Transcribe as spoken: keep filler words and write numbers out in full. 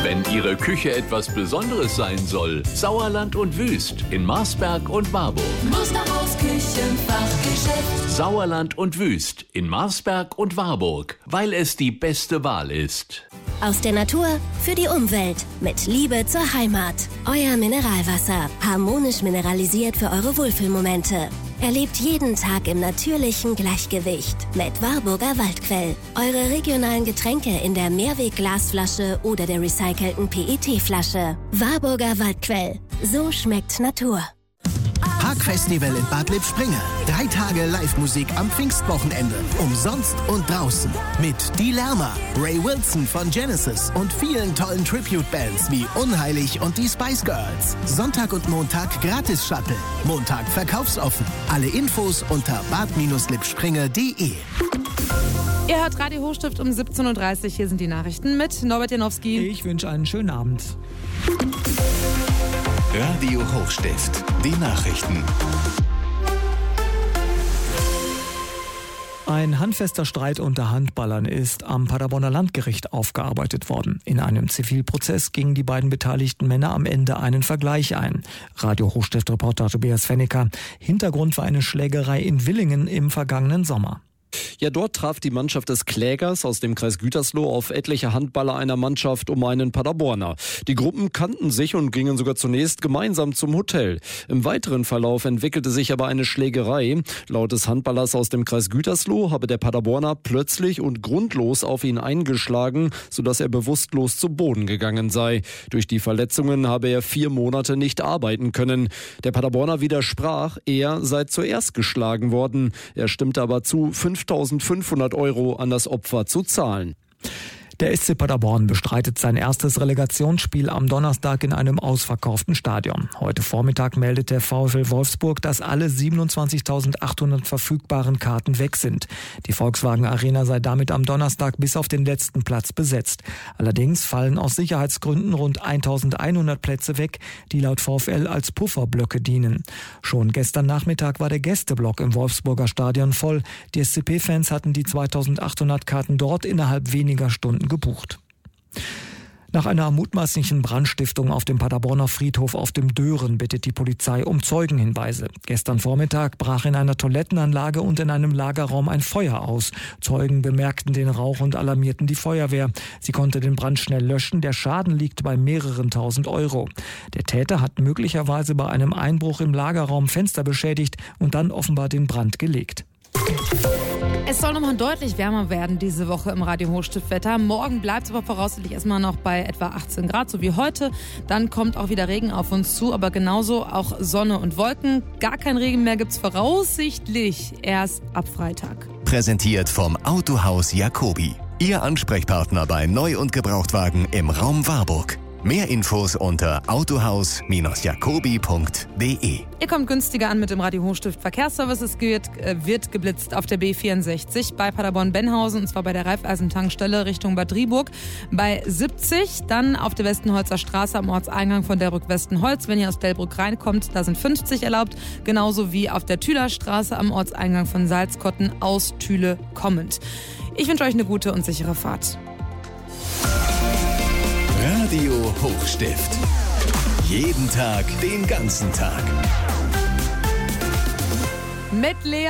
Wenn Ihre Küche etwas Besonderes sein soll, Sauerland und Wüst in Marsberg und Warburg. Musterhaus Küchenfachgeschäft. Sauerland und Wüst in Marsberg und Warburg, weil es die beste Wahl ist. Aus der Natur für die Umwelt mit Liebe zur Heimat. Euer Mineralwasser, harmonisch mineralisiert für eure Wohlfühlmomente. Erlebt jeden Tag im natürlichen Gleichgewicht mit Warburger Waldquell. Eure regionalen Getränke in der Mehrweg-Glasflasche oder der recycelten P E T-Flasche. Warburger Waldquell. So schmeckt Natur. Parkfestival in Bad Lippspringe. Drei Tage Live-Musik am Pfingstwochenende. Umsonst und draußen. Mit Die Lärmer, Ray Wilson von Genesis und vielen tollen Tribute-Bands wie Unheilig und die Spice Girls. Sonntag und Montag Gratis-Shuttle. Montag verkaufsoffen. Alle Infos unter bad lippspringe punkt de. Ihr hört Radio Hochstift um siebzehn Uhr dreißig. Hier sind die Nachrichten mit Norbert Janowski. Ich wünsche einen schönen Abend. Radio Hochstift, die Nachrichten. Ein handfester Streit unter Handballern ist am Paderborner Landgericht aufgearbeitet worden. In einem Zivilprozess gingen die beiden beteiligten Männer am Ende einen Vergleich ein. Radio Hochstift-Reporter Tobias Fennecker. Hintergrund war eine Schlägerei in Willingen im vergangenen Sommer. Ja, dort traf die Mannschaft des Klägers aus dem Kreis Gütersloh auf etliche Handballer einer Mannschaft um einen Paderborner. Die Gruppen kannten sich und gingen sogar zunächst gemeinsam zum Hotel. Im weiteren Verlauf entwickelte sich aber eine Schlägerei. Laut des Handballers aus dem Kreis Gütersloh habe der Paderborner plötzlich und grundlos auf ihn eingeschlagen, sodass er bewusstlos zu Boden gegangen sei. Durch die Verletzungen habe er vier Monate nicht arbeiten können. Der Paderborner widersprach, er sei zuerst geschlagen worden. Er stimmte aber zu, fünftausendfünfhundert Euro an das Opfer zu zahlen. Der S C Paderborn bestreitet sein erstes Relegationsspiel am Donnerstag in einem ausverkauften Stadion. Heute Vormittag meldet der VfL Wolfsburg, dass alle siebenundzwanzigtausendachthundert verfügbaren Karten weg sind. Die Volkswagen Arena sei damit am Donnerstag bis auf den letzten Platz besetzt. Allerdings fallen aus Sicherheitsgründen rund eintausendeinhundert Plätze weg, die laut VfL als Pufferblöcke dienen. Schon gestern Nachmittag war der Gästeblock im Wolfsburger Stadion voll. Die S C P-Fans hatten die zweitausendachthundert Karten dort innerhalb weniger Stunden gebucht. Nach einer mutmaßlichen Brandstiftung auf dem Paderborner Friedhof auf dem Dören bittet die Polizei um Zeugenhinweise. Gestern Vormittag brach in einer Toilettenanlage und in einem Lagerraum ein Feuer aus. Zeugen bemerkten den Rauch und alarmierten die Feuerwehr. Sie konnte den Brand schnell löschen. Der Schaden liegt bei mehreren tausend Euro. Der Täter hat möglicherweise bei einem Einbruch im Lagerraum Fenster beschädigt und dann offenbar den Brand gelegt. Es soll nochmal deutlich wärmer werden diese Woche im Radio Hochstift-Wetter. Morgen bleibt es aber voraussichtlich erstmal noch bei etwa achtzehn Grad, so wie heute. Dann kommt auch wieder Regen auf uns zu, aber genauso auch Sonne und Wolken. Gar kein Regen mehr gibt's voraussichtlich erst ab Freitag. Präsentiert vom Autohaus Jacobi. Ihr Ansprechpartner bei Neu- und Gebrauchtwagen im Raum Warburg. Mehr Infos unter autohaus jacobi punkt de. Ihr kommt günstiger an mit dem Radio Hochstift Verkehrsservice. Es wird, äh, wird geblitzt auf der B vierundsechzig bei Paderborn-Benhausen, und zwar bei der Raiffeisentankstelle Richtung Bad Driburg bei siebzig. Dann auf der Westenholzer Straße am Ortseingang von Delbrück-Westenholz. Wenn ihr aus Delbrück reinkommt, da sind fünfzig erlaubt. Genauso wie auf der Thülerstraße am Ortseingang von Salzkotten aus Thüle kommend. Ich wünsche euch eine gute und sichere Fahrt. Radio Hochstift. Jeden Tag, den ganzen Tag. Mit Lea